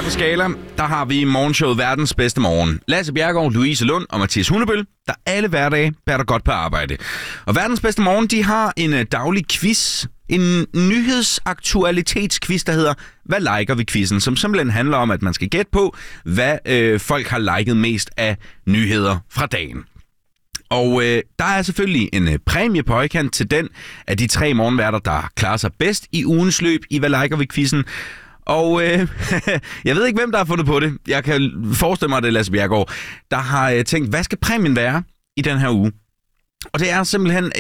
for Skala, der har vi morgenshowet Verdens Bedste Morgen. Lasse Bjerregaard, Louise Lund og Mathias Hundebøl, der alle hverdage bærer der godt på arbejde. Og Verdens Bedste Morgen, de har en daglig quiz, en nyhedsaktualitetsquiz, der hedder Hvad liker vi quizzen, som simpelthen handler om, at man skal gætte på, hvad folk har liket mest af nyheder fra dagen. Og der er selvfølgelig en præmie på højkant til den af de 3 morgenværter, der klarer sig bedst i ugens løb i Hvad liker vi quizzen. Og jeg ved ikke, hvem der har fundet på det. Jeg kan forestille mig, at det er Lasse Bjerregaard, der har tænkt, hvad skal præmien være i den her uge? Og det er simpelthen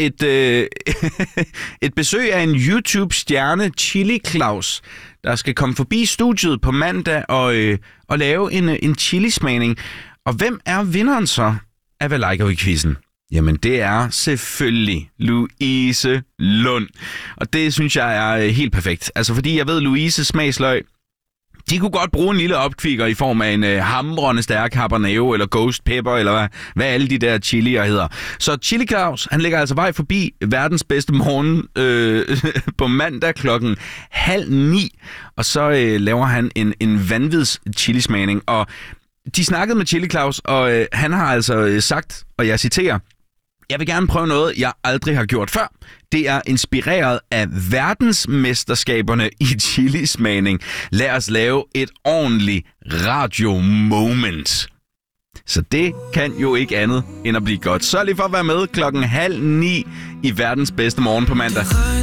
et besøg af en YouTube-stjerne, Chili Claus, der skal komme forbi studiet på mandag og lave en chilismagning. Og hvem er vinderen så af Hvad liker vi quizzen? Jamen, det er selvfølgelig Louise Lund. Og det synes jeg er helt perfekt. Altså, fordi jeg ved, Louises smagsløg, de kunne godt bruge en lille opkvikker i form af en hamrende stærk habanero eller ghost pepper, eller hvad alle de der chilier hedder. Så Chili Claus, han ligger altså vej forbi Verdens Bedste Morgen på mandag 8:30, og så laver han en vanvids chilismagning. Og de snakkede med Chili Claus, og han har altså sagt, og jeg citerer, jeg vil gerne prøve noget, jeg aldrig har gjort før. Det er inspireret af verdensmesterskaberne i chilismagning. Lad os lave et ordentligt radio-moment. Så det kan jo ikke andet end at blive godt. Sørg lige for at være med 8:30 i Verdens Bedste Morgen på mandag.